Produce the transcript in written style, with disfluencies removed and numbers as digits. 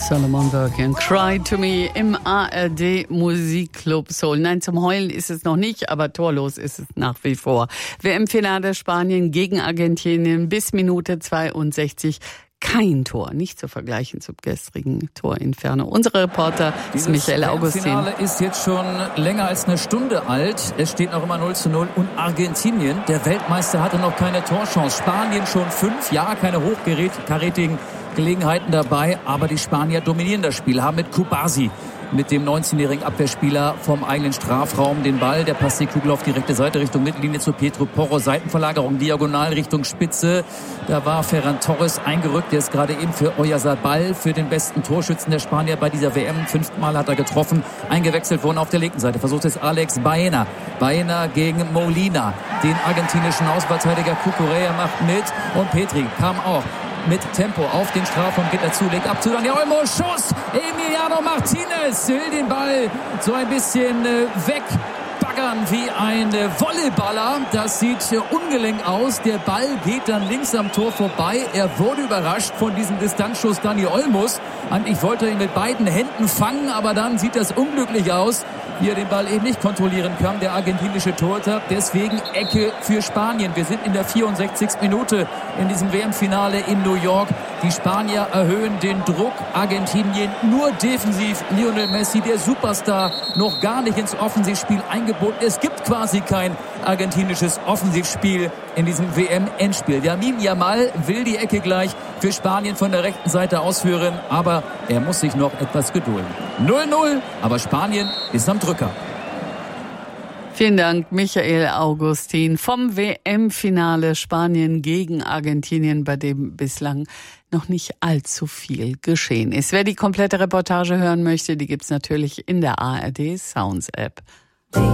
Solomon Burke, Cry to Me im ARD Musikclub Soul. Nein, zum Heulen ist es noch nicht, aber torlos ist es nach wie vor. WM-Finale Spanien gegen Argentinien bis Minute 62. Kein Tor, nicht zu vergleichen zum gestrigen Torinferno. Unser Reporter ist Michael Augustin. Das Finale ist jetzt schon länger als eine Stunde alt. Es steht noch immer 0:0 und Argentinien, der Weltmeister, hatte noch keine Torchance. Spanien schon 5, ja, keine hochkarätigen Gelegenheiten dabei, aber die Spanier dominieren das Spiel, haben mit Kubasi, mit dem 19-jährigen Abwehrspieler vom eigenen Strafraum den Ball. Der passt die Kugel auf die rechte Seite Richtung Mittellinie zu Pedro Porro. Seitenverlagerung diagonal Richtung Spitze. Da war Ferran Torres eingerückt. Der ist gerade eben für Oyarzabal, für den besten Torschützen der Spanier bei dieser WM. 5. Mal hat er getroffen. Eingewechselt worden auf der linken Seite. Versucht jetzt Alex Baena. Baena gegen Molina. Den argentinischen Außenverteidiger Cucurella macht mit. Und Petri kam auch mit Tempo auf den Strafraum, geht dazu, legt ab zu Dani Olmo, Schuss, Emiliano Martinez will den Ball so ein bisschen wegbaggern wie ein Volleyballer. Das sieht ungelenk aus, der Ball geht dann links am Tor vorbei. Er wurde überrascht von diesem Distanzschuss Dani Olmos. Eigentlich wollte er ihn mit beiden Händen fangen, aber dann sieht das unglücklich aus, wie er den Ball eben nicht kontrollieren kann, der argentinische Torhüter. Deswegen Ecke für Spanien. Wir sind in der 64. Minute in diesem WM-Finale in New York. Die Spanier erhöhen den Druck. Argentinien nur defensiv. Lionel Messi, der Superstar, noch gar nicht ins Offensivspiel eingebunden. Es gibt quasi kein argentinisches Offensivspiel in diesem WM-Endspiel. Lamine Yamal will die Ecke gleich für Spanien von der rechten Seite ausführen, aber er muss sich noch etwas gedulden. 0:0, aber Spanien ist am Drücker. Vielen Dank, Michael Augustin vom WM-Finale Spanien gegen Argentinien, bei dem bislang noch nicht allzu viel geschehen ist. Wer die komplette Reportage hören möchte, die gibt's natürlich in der ARD Sounds App.